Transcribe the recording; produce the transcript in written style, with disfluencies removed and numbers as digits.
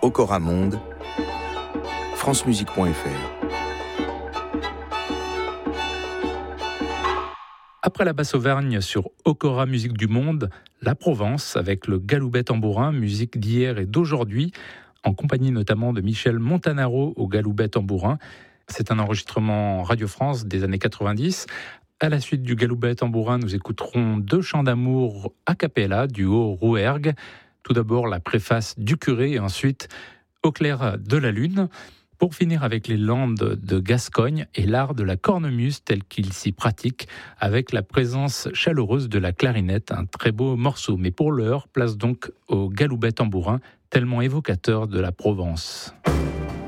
Okora Monde, francemusique.fr. Après la basse-auvergne sur Okora Musique du Monde, la Provence avec le galoubet tambourin, musique d'hier et d'aujourd'hui, en compagnie notamment de Michel Montanaro au galoubet tambourin. C'est un enregistrement Radio France des années 90. À la suite du galoubet tambourin, nous écouterons 2 chants d'amour a cappella, duo Rouergue. Tout d'abord la préface du curé et ensuite Au clair de la lune. Pour finir avec les landes de Gascogne et l'art de la cornemuse tel qu'il s'y pratique, avec la présence chaleureuse de la clarinette, un très beau morceau. Mais pour l'heure, place donc au galoubet tambourin, tellement évocateur de la Provence.